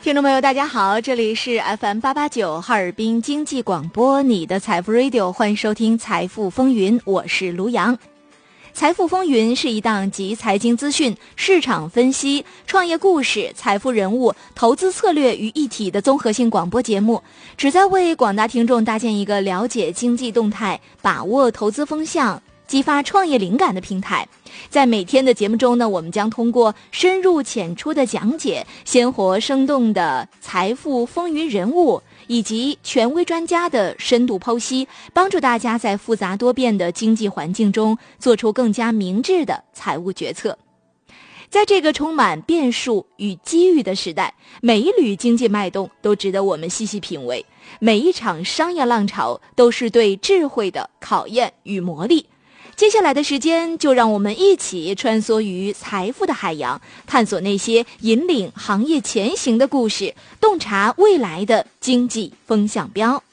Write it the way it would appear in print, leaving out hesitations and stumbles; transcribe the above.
听众朋友大家好，这里是 FM889 哈尔滨经济广播，你的财富 Radio， 欢迎收听财富风云，我是卢阳。财富风云是一档集财经资讯、市场分析、创业故事、财富人物、投资策略于一体的综合性广播节目，旨在为广大听众搭建一个了解经济动态、把握投资风向、激发创业灵感的平台。在每天的节目中呢，我们将通过深入浅出的讲解、鲜活生动的财富风云人物以及权威专家的深度剖析，帮助大家在复杂多变的经济环境中做出更加明智的财务决策。在这个充满变数与机遇的时代，每一缕经济脉动都值得我们细细品味，每一场商业浪潮都是对智慧的考验与磨砺。接下来的时间，就让我们一起穿梭于财富的海洋，探索那些引领行业前行的故事，洞察未来的经济风向标。